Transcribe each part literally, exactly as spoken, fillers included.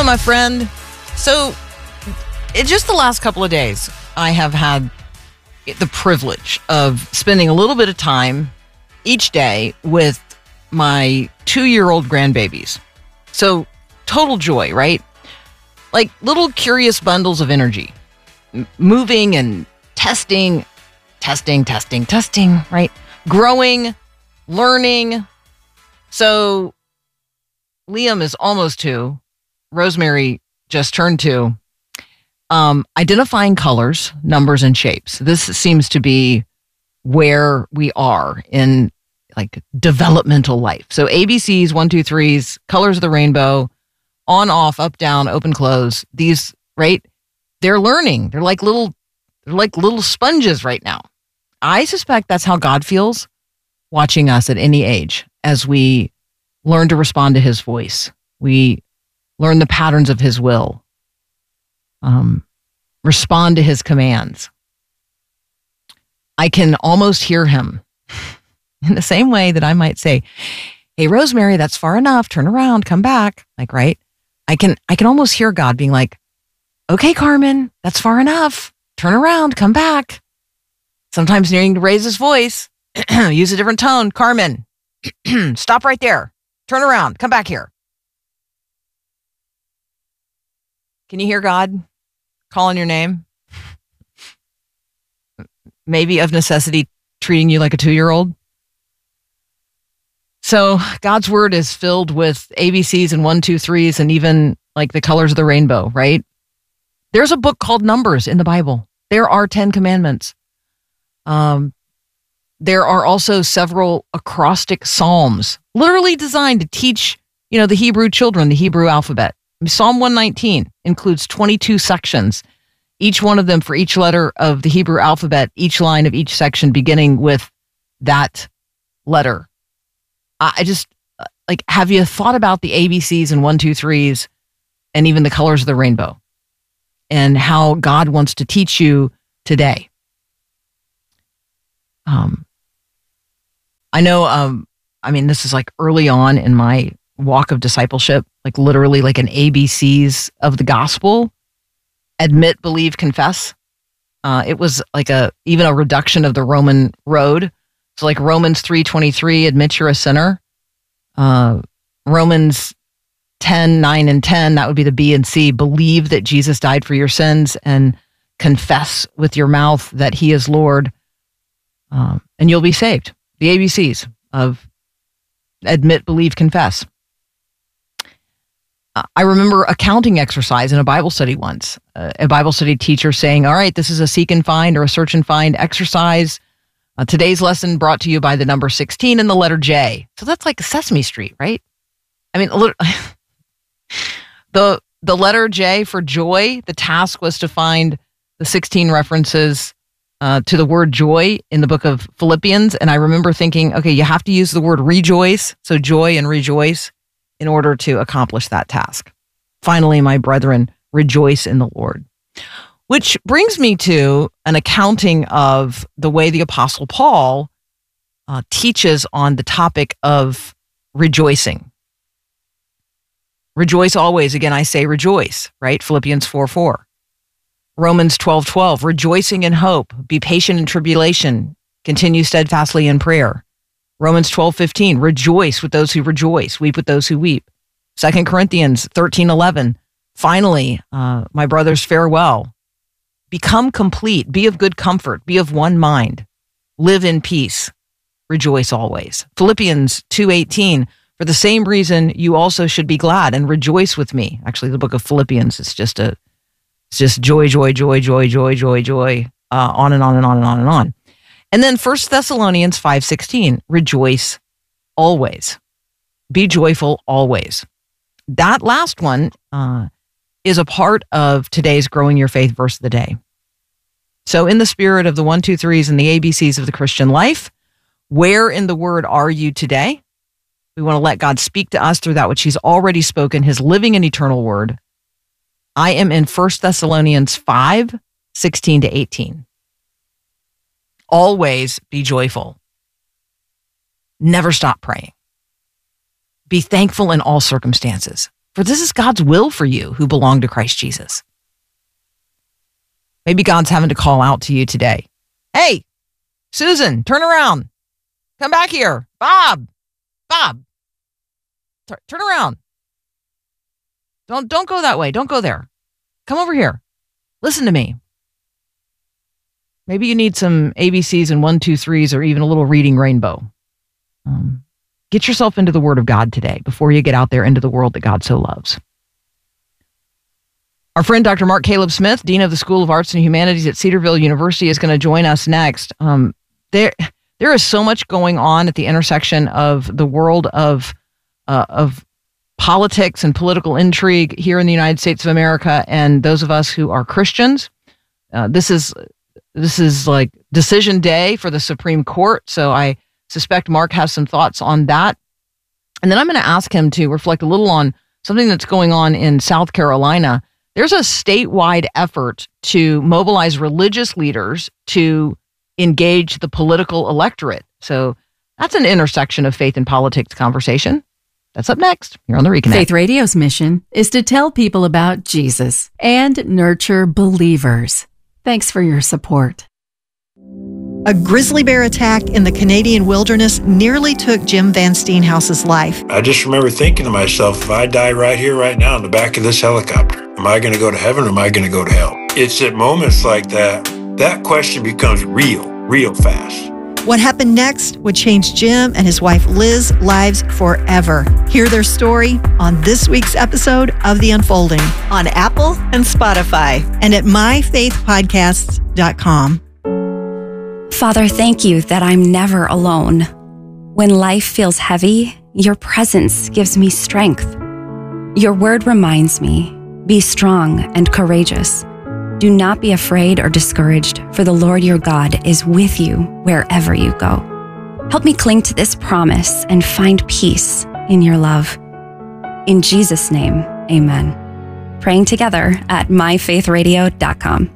my friend. So, in just the last couple of days, I have had the privilege of spending a little bit of time each day with my two-year-old grandbabies. So, total joy, right? Like little curious bundles of energy, M- moving and testing, testing, testing, testing, right? Growing, learning. So, Liam is almost two. Rosemary just turned two. Um, identifying colors, numbers, and shapes. This seems to be where we are in like developmental life. So A B Cs, one, two, threes, colors of the rainbow, on, off, up, down, open, close. These, right? They're learning. They're like little, they're like little sponges right now. I suspect that's how God feels watching us at any age as we learn to respond to his voice. We learn the patterns of his will. Um, respond to his commands. I can almost hear him in the same way that I might say, hey, Rosemary, that's far enough. Turn around, come back. Like, right? I can, I can almost hear God being like, okay, Carmen, that's far enough. Turn around, come back. Sometimes needing to raise his voice, use a different tone. Carmen, stop right there. Turn around, come back here. Can you hear God calling your name? Maybe of necessity treating you like a two-year-old. So God's word is filled with A B Cs and one, two, threes, and even like the colors of the rainbow, right? There's a book called Numbers in the Bible. There are Ten Commandments. Um, there are also several acrostic psalms, literally designed to teach, you know, the Hebrew children the Hebrew alphabet. Psalm one nineteen includes twenty-two sections, each one of them for each letter of the Hebrew alphabet, each line of each section beginning with that letter. I just, like, have you thought about the A B Cs and one, two, threes, and even the colors of the rainbow, and how God wants to teach you today? Um, I know, um, I mean, this is like early on in my walk of discipleship, like literally like an A B Cs of the gospel: admit, believe, confess. Uh, it was like a, even a reduction of the Roman road. So like Romans three twenty-three, admit you're a sinner. Uh, Romans ten, nine, and ten, that would be the B and C. Believe that Jesus died for your sins and confess with your mouth that he is Lord, um, and you'll be saved. The A B Cs of admit, believe, confess. Uh, I remember a counting exercise in a Bible study once. Uh, a Bible study teacher saying, all right, this is a seek and find or a search and find exercise. Uh, today's lesson brought to you by the number sixteen and the letter J. So that's like Sesame Street, right? I mean, the the letter J for joy, the task was to find the sixteen references uh, to the word joy in the book of Philippians. And I remember thinking, okay, you have to use the word rejoice, so joy and rejoice, in order to accomplish that task. Finally, my brethren, rejoice in the Lord. Which brings me to an accounting of the way the Apostle Paul uh, teaches on the topic of rejoicing. Rejoice always. Again, I say rejoice, right? Philippians four four. Romans twelve twelve, rejoicing in hope, be patient in tribulation, continue steadfastly in prayer. Romans twelve fifteen, rejoice with those who rejoice, weep with those who weep. Second Corinthians thirteen eleven, finally, uh, my brothers, farewell. Become complete, be of good comfort, be of one mind, live in peace, rejoice always. Philippians two eighteen, for the same reason you also should be glad and rejoice with me. Actually, the book of Philippians is just a, it's just joy, joy, joy, joy, joy, joy, joy, uh, on and on and on and on and on. And then First Thessalonians five sixteen, rejoice always, be joyful always. That last one uh, is a part of today's Growing Your Faith verse of the day. So in the spirit of the one, two, threes and the A B Cs of the Christian life, where in the word are you today? We want to let God speak to us through that which he's already spoken, his living and eternal word. I am in First Thessalonians five, sixteen to eighteen. Always be joyful. Never stop praying. Be thankful in all circumstances. For this is God's will for you who belong to Christ Jesus. Maybe God's having to call out to you today. Hey, Susan, turn around. Come back here. Bob, Bob, T- turn around. Don't, don't go that way. Don't go there. Come over here. Listen to me. Maybe you need some A B Cs and one, two, threes, or even a little reading rainbow. Um, get yourself into the Word of God today before you get out there into the world that God so loves. Our friend Doctor Mark Caleb Smith, Dean of the School of Arts and Humanities at Cedarville University, is going to join us next. Um, there, there is so much going on at the intersection of the world of uh, of politics and political intrigue here in the United States of America, and those of us who are Christians. Uh, this is this is like decision day for the Supreme Court, so I suspect Mark has some thoughts on that. And then I'm going to ask him to reflect a little on something that's going on in South Carolina. There's a statewide effort to mobilize religious leaders to engage the political electorate. So that's an intersection of faith and politics conversation. That's up next. You're on the Reconnect. Faith Radio's mission is to tell people about Jesus and nurture believers. Thanks for your support. A grizzly bear attack in the Canadian wilderness nearly took Jim Van Steenhouse's life. I just remember thinking to myself, if I die right here, right now, in the back of this helicopter, am I going to go to heaven or am I going to go to hell? It's at moments like that, that question becomes real, real fast. What happened next would change Jim and his wife Liz's lives forever. Hear their story on this week's episode of The Unfolding on Apple and Spotify and at my faith podcasts dot com. Father, thank you that I'm never alone. When life feels heavy, your presence gives me strength. Your word reminds me, be strong and courageous. Do not be afraid or discouraged, for the Lord your God is with you wherever you go. Help me cling to this promise and find peace in your love. In Jesus' name, amen. Praying together at my faith radio dot com.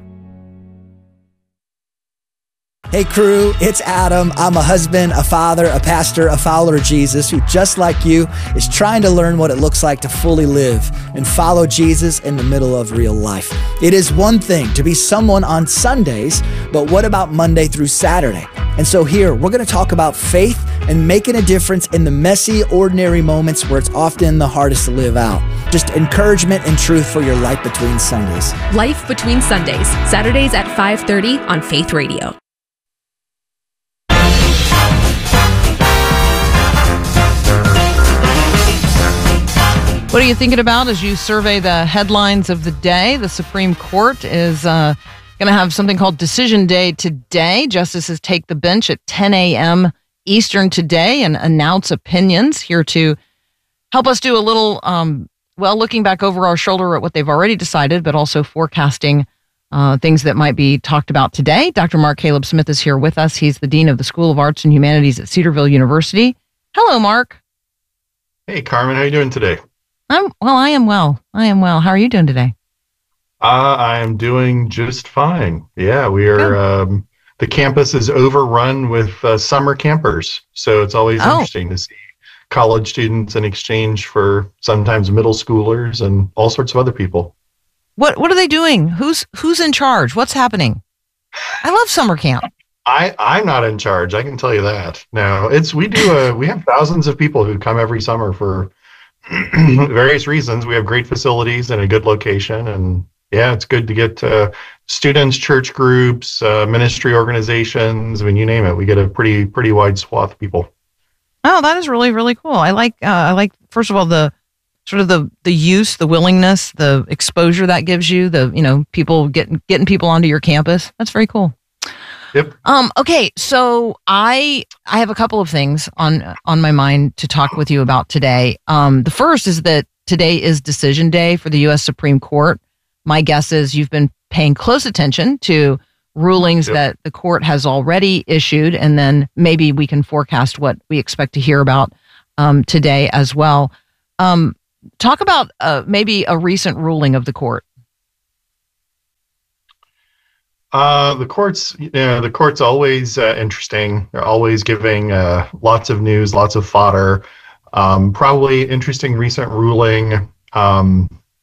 Hey crew, it's Adam. I'm a husband, a father, a pastor, a follower of Jesus who, just like you, is trying to learn what it looks like to fully live and follow Jesus in the middle of real life. It is one thing to be someone on Sundays, but what about Monday through Saturday? And so here, we're going to talk about faith and making a difference in the messy, ordinary moments where it's often the hardest to live out. Just encouragement and truth for your life between Sundays. Life Between Sundays, Saturdays at five thirty on Faith Radio. What are you thinking about as you survey the headlines of the day? The Supreme Court is uh, going to have something called Decision Day today. Justices take the bench at ten a.m. Eastern today and announce opinions. Here to help us do a little, um, well, looking back over our shoulder at what they've already decided, but also forecasting uh, things that might be talked about today. Doctor Mark Caleb Smith is here with us. He's the Dean of the School of Arts and Humanities at Cedarville University. Hello, Mark. Hey, Carmen. How are you doing today? I'm well. I am well. I am well. How are you doing today? Uh, I am doing just fine. Yeah, we are. Um, the campus is overrun with uh, summer campers, so it's always oh. interesting to see college students in exchange for sometimes middle schoolers and all sorts of other people. What What are they doing? Who's Who's in charge? What's happening? I love summer camp. I, I'm not in charge. I can tell you that. No, it's we do. A, we have thousands of people who come every summer for various reasons. We have great facilities and a good location, and yeah, it's good to get uh, students, church groups, uh, ministry organizations. I mean, you name it. We get a pretty pretty wide swath of people. Oh, that is really really cool. I like uh, I like first of all the sort of the the use, the willingness, the exposure that gives you. The you know people getting getting people onto your campus. That's very cool. Yep. Um, okay, so I I have a couple of things on on my mind to talk with you about today. Um, the first is that today is decision day for the U S Supreme Court. My guess is you've been paying close attention to rulings yep. that the court has already issued, and then maybe we can forecast what we expect to hear about um, today as well. Um, talk about uh, maybe a recent ruling of the court. Uh, the court's, you know, the court's always uh, interesting. They're always giving uh, lots of news, lots of fodder. Um, probably interesting recent ruling Um,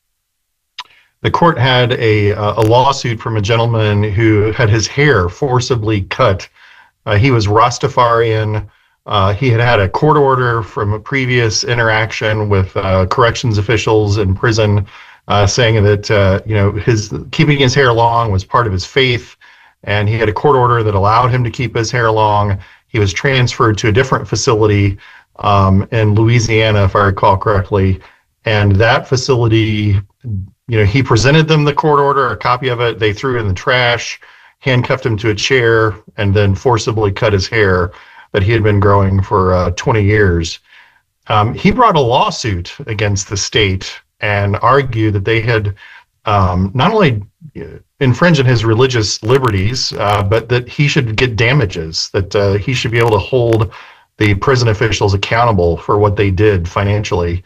the court had a, a lawsuit from a gentleman who had his hair forcibly cut. Uh, he was Rastafarian. Uh, he had had a court order from a previous interaction with uh, corrections officials in prison, uh, saying that uh, you know his keeping his hair long was part of his faith, and he had a court order that allowed him to keep his hair long. He was transferred to a different facility um, in Louisiana, if I recall correctly, and that facility, you know, he presented them the court order, a copy of it. They threw it in the trash, handcuffed him to a chair, and then forcibly cut his hair that he had been growing for uh, twenty years. Um, he brought a lawsuit against the state and argued that they had um, not only infringed on his religious liberties, uh, but that he should get damages, that uh, he should be able to hold the prison officials accountable for what they did financially.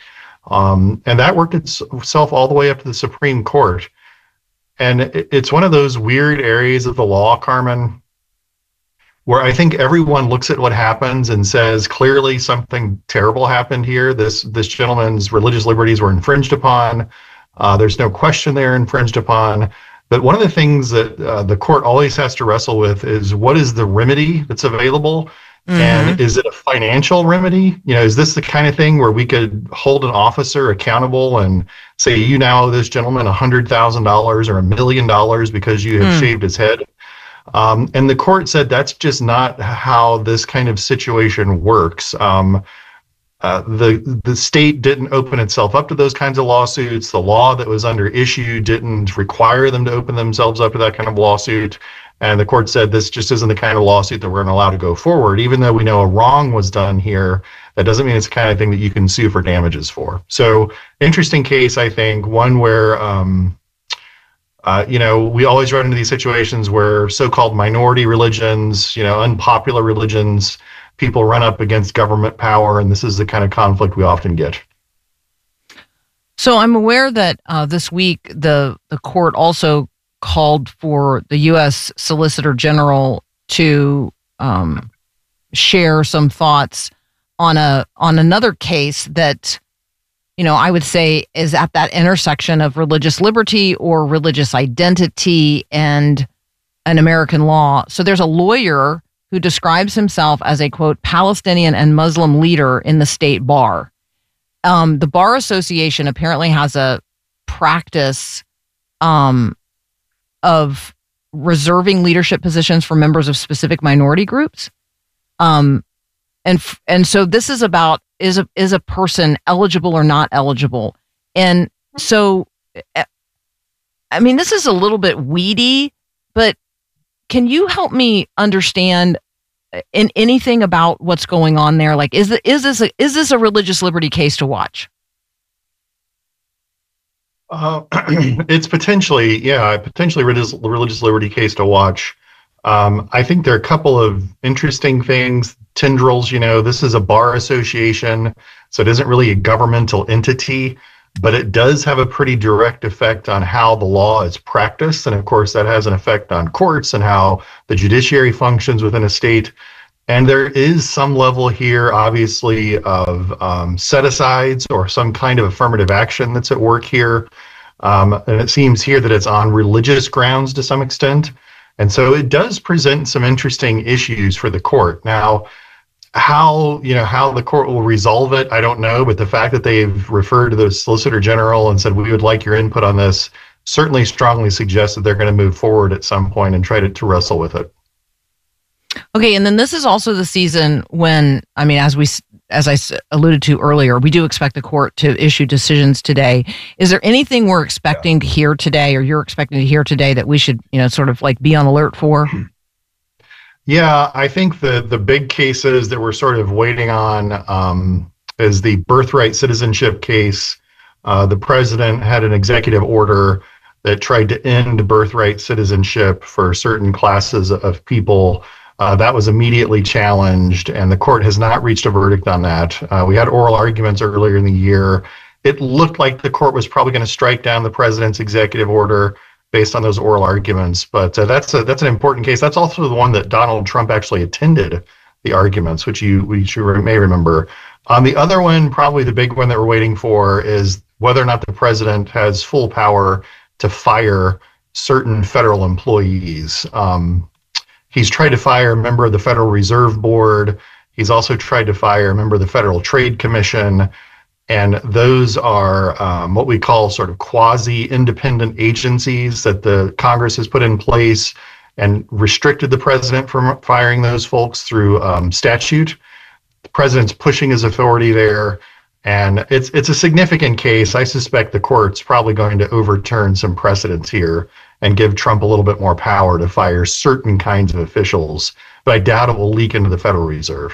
Um, and that worked itself all the way up to the Supreme Court. And it, it's one of those weird areas of the law, Carmen, where I think everyone looks at what happens and says, clearly something terrible happened here. This this gentleman's religious liberties were infringed upon. Uh, there's no question they're infringed upon. But one of the things that uh, the court always has to wrestle with is, what is the remedy that's available? Mm-hmm. And is it a financial remedy? You know, is this the kind of thing where we could hold an officer accountable and say, you now owe this gentleman one hundred thousand dollars or a million dollars because you have mm. shaved his head? Um, and the court said that's just not how this kind of situation works. Um, uh, the the state didn't open itself up to those kinds of lawsuits. The law that was under issue didn't require them to open themselves up to that kind of lawsuit. And the court said this just isn't the kind of lawsuit that we're going to allow to go forward. Even though we know a wrong was done here, that doesn't mean it's the kind of thing that you can sue for damages for. So interesting case, I think, one where, um, uh, you know, we always run into these situations where so-called minority religions, you know, unpopular religions, people run up against government power, and this is the kind of conflict we often get. So I'm aware that uh, this week the the court also called for the U S Solicitor General to um, share some thoughts on a on another case that, you know, I would say is at that intersection of religious liberty or religious identity and an American law. So there's a lawyer who describes himself as a, quote, Palestinian and Muslim leader in the state bar. Um, the Bar Association apparently has a practice um, of reserving leadership positions for members of specific minority groups. Um, and and so this is about, is a, is a person eligible or not eligible? And so, I mean, this is a little bit weedy, but can you help me understand in anything about what's going on there? Like, is the, is this a, is this a religious liberty case to watch? Uh, it's potentially, yeah, potentially religious, religious liberty case to watch. Um, I think there are a couple of interesting things, tendrils. You know, this is a bar association, so it isn't really a governmental entity, but it does have a pretty direct effect on how the law is practiced. And of course, that has an effect on courts and how the judiciary functions within a state. And there is some level here, obviously, of um, set-asides or some kind of affirmative action that's at work here. Um, and it seems here that it's on religious grounds to some extent. And so it does present some interesting issues for the court. Now, how, you know, how the court will resolve it, I don't know. But the fact that they've referred to the Solicitor General and said, we would like your input on this, certainly strongly suggests that they're going to move forward at some point and try to, to wrestle with it. Okay, and then this is also the season when, I mean, as we, as I alluded to earlier, we do expect the court to issue decisions today. Is there anything we're expecting yeah. to hear today, or you're expecting to hear today, that we should, you know, sort of like be on alert for? Yeah, I think the the big cases that we're sort of waiting on um, is the birthright citizenship case. Uh, the president had an executive order that tried to end birthright citizenship for certain classes of people. Uh, that was immediately challenged, and the court has not reached a verdict on that. Uh, we had oral arguments earlier in the year. It looked like the court was probably going to strike down the president's executive order based on those oral arguments, but uh, that's a, that's an important case. That's also the one that Donald Trump actually attended the arguments, which you which you may remember. On the other one, probably the big one that we're waiting for is whether or not the president has full power to fire certain federal employees. Um, he's tried to fire a member of the Federal Reserve Board. He's also tried to fire a member of the Federal Trade Commission. And those are um, what we call sort of quasi-independent agencies that the Congress has put in place and restricted the president from firing those folks through um, statute. The president's pushing his authority there. And it's it's a significant case. I suspect the court's probably going to overturn some precedents here and give Trump a little bit more power to fire certain kinds of officials. But I doubt it will leak into the Federal Reserve.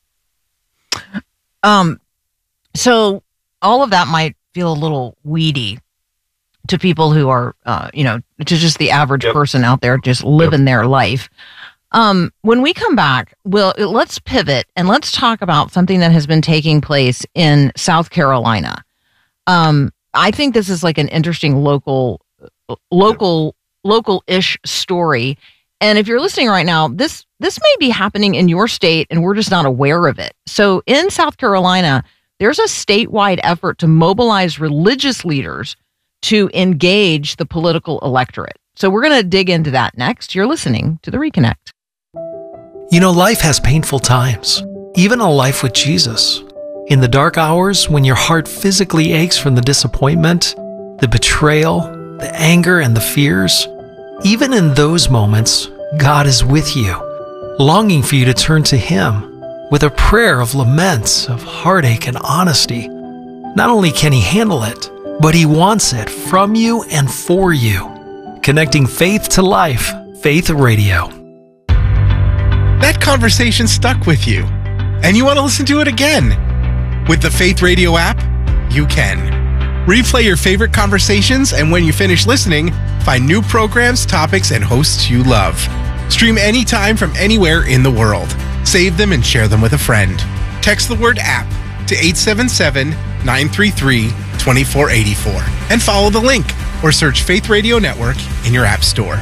Um, so all of that might feel a little weedy to people who are, uh, you know, to just the average yep. person out there just living yep. their life. Um, when we come back, we'll, let's pivot and let's talk about something that has been taking place in South Carolina. Um, I think this is like an interesting local, local, local-ish story. And if you're listening right now, this this may be happening in your state and we're just not aware of it. So in South Carolina, there's a statewide effort to mobilize religious leaders to engage the political electorate. So we're going to dig into that next. You're listening to The Reconnect. You know, life has painful times, even a life with Jesus. In the dark hours, when your heart physically aches from the disappointment, the betrayal, the anger, and the fears, even in those moments, God is with you, longing for you to turn to Him with a prayer of laments, of heartache and honesty. Not only can He handle it, but He wants it from you and for you. Connecting faith to life, Faith Radio. That conversation stuck with you, and you want to listen to it again. With the Faith Radio app, you can. Replay your favorite conversations, and when you finish listening, find new programs, topics, and hosts you love. Stream anytime from anywhere in the world. Save them and share them with a friend. Text the word app to eight seven seven, nine three three, two four eight four and follow the link or search Faith Radio Network in your app store.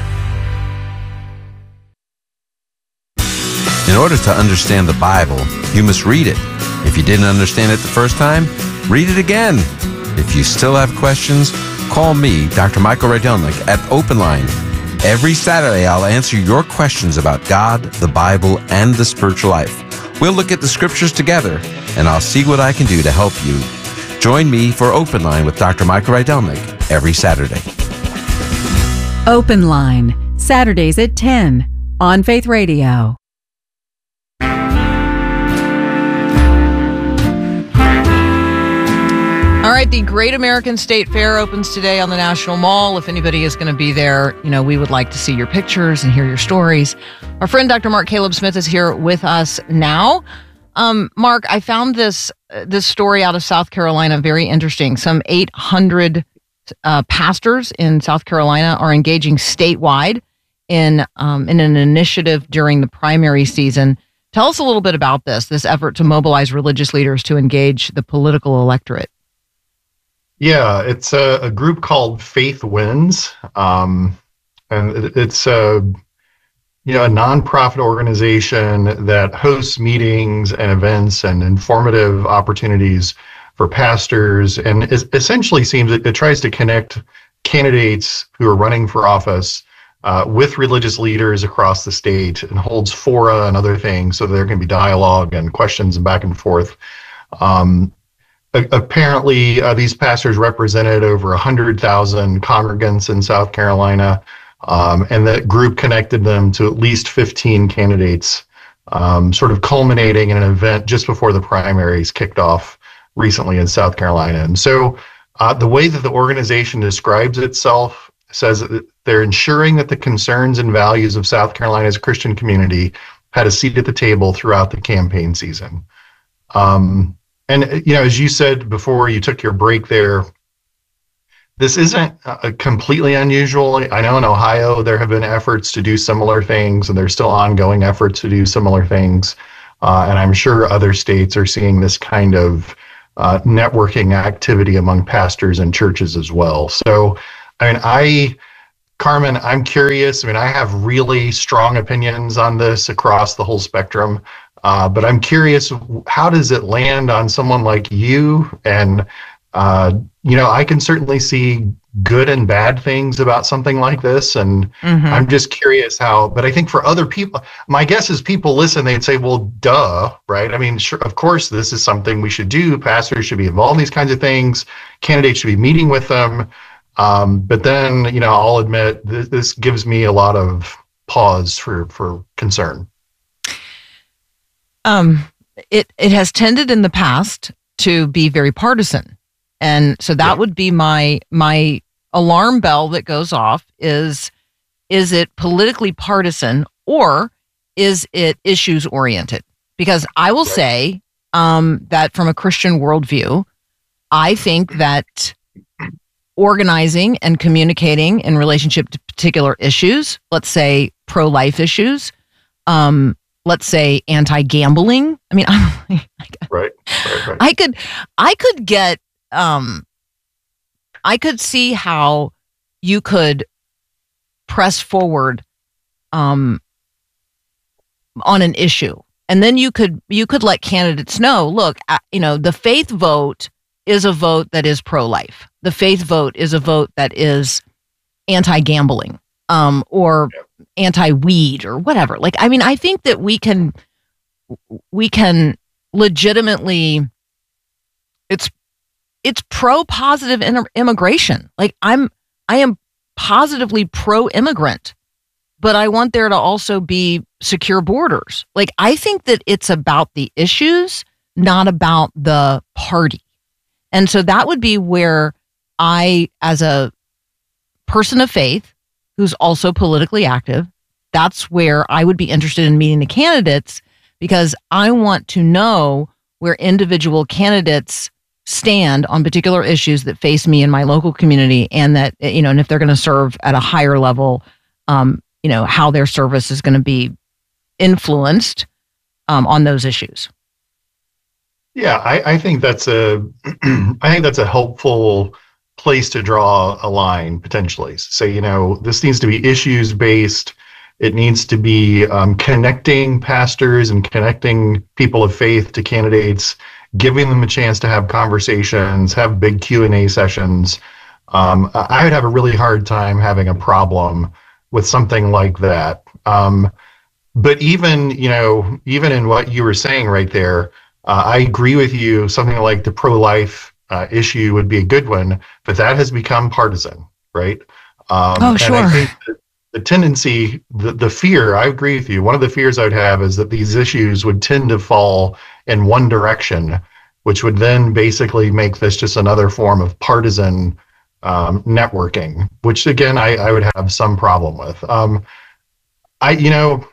In order to understand the Bible, you must read it. If you didn't understand it the first time, read it again. If you still have questions, call me, Doctor Michael Rydelnik, at Open Line. Every Saturday, I'll answer your questions about God, the Bible, and the spiritual life. We'll look at the scriptures together, and I'll see what I can do to help you. Join me for Open Line with Doctor Michael Rydelnik every Saturday. Open Line, Saturdays at ten on Faith Radio. All right, the Great American State Fair opens today on the National Mall. If anybody is going to be there, you know, we would like to see your pictures and hear your stories. Our friend Doctor Mark Caleb Smith is here with us now. Um, Mark, I found this uh, this story out of South Carolina very interesting. Some eight hundred uh, pastors in South Carolina are engaging statewide in um, in an initiative during the primary season. Tell us a little bit about this, this effort to mobilize religious leaders to engage the political electorate. Yeah, it's a, a group called Faith Wins, um, and it, it's a you know a nonprofit organization that hosts meetings and events and informative opportunities for pastors, and is, essentially seems it, it tries to connect candidates who are running for office uh, with religious leaders across the state, and holds fora and other things so there can be dialogue and questions and back and forth. Um, Apparently, uh, these pastors represented over one hundred thousand congregants in South Carolina, um, and that group connected them to at least fifteen candidates, um, sort of culminating in an event just before the primaries kicked off recently in South Carolina. And so uh, the way that the organization describes itself says that they're ensuring that the concerns and values of South Carolina's Christian community had a seat at the table throughout the campaign season. Um, And, you know, as you said before you took your break there, this isn't uh, completely unusual. I know in Ohio there have been efforts to do similar things, and there's still ongoing efforts to do similar things. Uh, and I'm sure other states are seeing this kind of uh, networking activity among pastors and churches as well. So, I mean, I, Carmen, I'm curious. I mean, I have really strong opinions on this across the whole spectrum. Uh, but I'm curious, how does it land on someone like you? And, uh, you know, I can certainly see good and bad things about something like this. And Mhm. I'm just curious how, but I think for other people, my guess is people listen, they'd say, well, duh, right? I mean, sure, of course, this is something we should do. Pastors should be involved in these kinds of things. Candidates should be meeting with them. Um, but then, you know, I'll admit this, this gives me a lot of pause for, for concern. Um, it, it has tended in the past to be very partisan. And so that would be my my alarm bell that goes off is, is it politically partisan or is it issues oriented? Because I will say um, that from a Christian worldview, I think that organizing and communicating in relationship to particular issues, let's say pro-life issues, um, let's say anti-gambling. I mean, I'm like, right, right, right. I could, I could get, um, I could see how you could press forward, um, on an issue, and then you could, you could let candidates know, look, uh, you know, the faith vote is a vote that is pro-life. The faith vote is a vote that is anti-gambling, um, or anti-weed or whatever. Like, I mean, I think that we can, we can legitimately, it's, it's pro-positive in- immigration. Like I'm, I am positively pro-immigrant, but I want there to also be secure borders. Like, I think that it's about the issues, not about the party. And so that would be where I, as a person of faith, who's also politically active, that's where I would be interested in meeting the candidates, because I want to know where individual candidates stand on particular issues that face me in my local community, and that, you know, and if they're going to serve at a higher level, um, you know, how their service is going to be influenced um, on those issues. Yeah, I, I think that's a, I think that's a helpful place to draw a line potentially. Say, you know, this needs to be issues based. It needs to be um, connecting pastors and connecting people of faith to candidates, giving them a chance to have conversations, have big Q and A sessions. Um, I would have a really hard time having a problem with something like that. Um, but even, you know, even in what you were saying right there, uh, I agree with you. Something like the pro-life uh, issue would be a good one, but that has become partisan, right? Um, oh, sure. And I think that the tendency, the, the fear, I agree with you. One of the fears I would have is that these issues would tend to fall in one direction, which would then basically make this just another form of partisan um, networking, which again, I, I would have some problem with. Um, I, you know,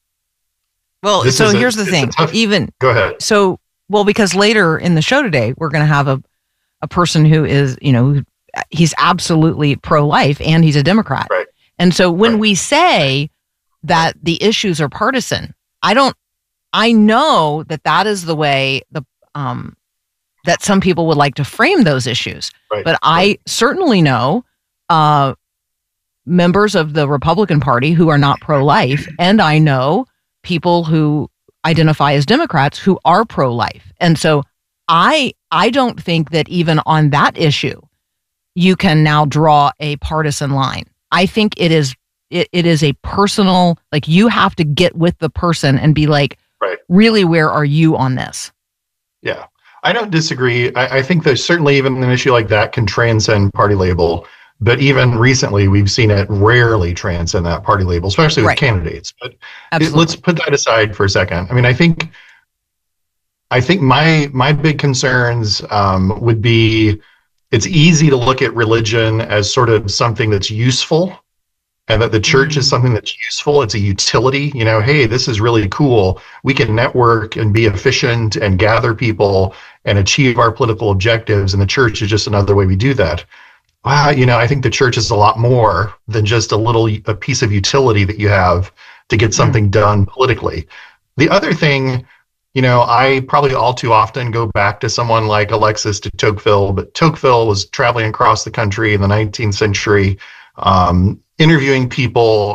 well, this so is a- here's the it's a thing, tough- even, Go ahead. so, well, because later in the show today, we're going to have a, a person who is, you know, he's absolutely pro-life and he's a Democrat. Right. And so when we say that the issues are partisan, I don't, I know that that is the way the, um, that some people would like to frame those issues. Right. But I certainly know, uh, members of the Republican Party who are not pro-life, and I know people who identify as Democrats who are pro-life. And so I, I don't think that even on that issue, you can now draw a partisan line. I think it is it, it is a personal, like you have to get with the person and be like, Right. really, where are you on this? Yeah, I don't disagree. I, I think there's certainly even an issue like that can transcend party label. But even recently, we've seen it rarely transcend that party label, especially with Right. candidates. But it- Absolutely. let's put that aside for a second. I mean, I think, I think my my big concerns um, would be, it's easy to look at religion as sort of something that's useful, and that the church is something that's useful. It's a utility. You know, hey, this is really cool. We can network and be efficient and gather people and achieve our political objectives, and the church is just another way we do that. Wow, you know, I think the church is a lot more than just a little a piece of utility that you have to get something done politically. The other thing, you know, I probably all too often go back to someone like Alexis de Tocqueville, but Tocqueville was traveling across the country in the nineteenth century, um, interviewing people